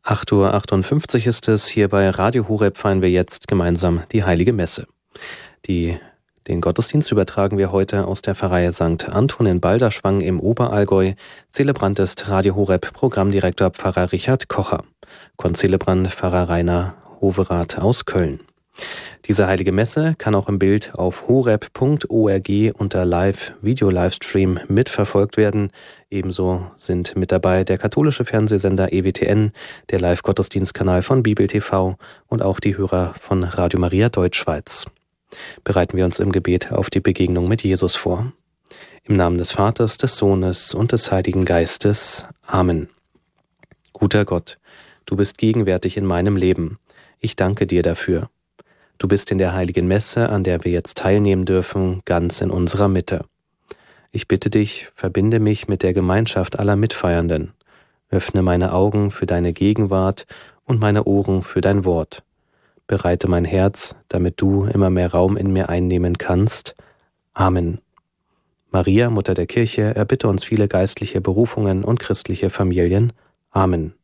8:58 Uhr ist es. Hier bei Radio Horeb feiern wir jetzt gemeinsam die Heilige Messe. Den Gottesdienst übertragen wir heute aus der Pfarrei St. Anton in Balderschwang im Oberallgäu. Zelebrant ist Radio Horeb Programmdirektor Pfarrer Richard Kocher. Konzelebrant Pfarrer Rainer Hoverath aus Köln. Diese Heilige Messe kann auch im Bild auf horeb.org unter Video-Livestream mitverfolgt werden. Ebenso sind mit dabei der katholische Fernsehsender EWTN, der Live-Gottesdienstkanal von Bibel TV und auch die Hörer von Radio Maria Deutschschweiz. Bereiten wir uns im Gebet auf die Begegnung mit Jesus vor. Im Namen des Vaters, des Sohnes und des Heiligen Geistes. Amen. Guter Gott, du bist gegenwärtig in meinem Leben. Ich danke dir dafür. Du bist in der Heiligen Messe, an der wir jetzt teilnehmen dürfen, ganz in unserer Mitte. Ich bitte dich, verbinde mich mit der Gemeinschaft aller Mitfeiernden. Öffne meine Augen für deine Gegenwart und meine Ohren für dein Wort. Bereite mein Herz, damit du immer mehr Raum in mir einnehmen kannst. Amen. Maria, Mutter der Kirche, erbitte uns viele geistliche Berufungen und christliche Familien. Amen.